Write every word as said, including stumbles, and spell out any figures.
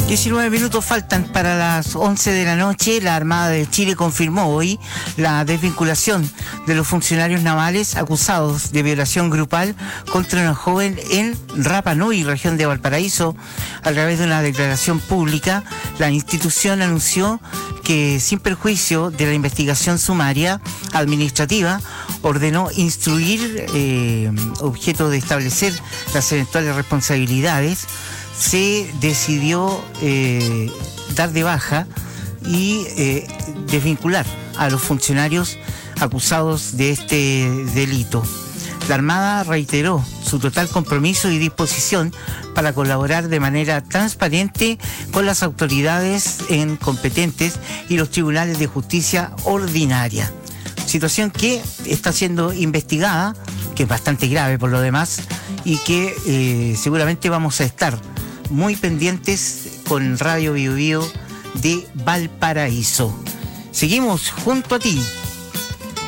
diecinueve minutos faltan para las once de la noche. La Armada de Chile confirmó hoy la desvinculación de los funcionarios navales acusados de violación grupal contra una joven en Rapa Nui, región de Valparaíso. A través de una declaración pública, la institución anunció que, sin perjuicio de la investigación sumaria administrativa, ordenó instruir, eh, objeto de establecer las eventuales responsabilidades. Se decidió eh, dar de baja y eh, desvincular a los funcionarios acusados de este delito. La Armada reiteró su total compromiso y disposición para colaborar de manera transparente con las autoridades en competentes y los tribunales de justicia ordinaria. Situación que está siendo investigada, que es bastante grave por lo demás, y que eh, seguramente vamos a estar muy pendientes con Radio Bio Bio de Valparaíso. Seguimos junto a ti.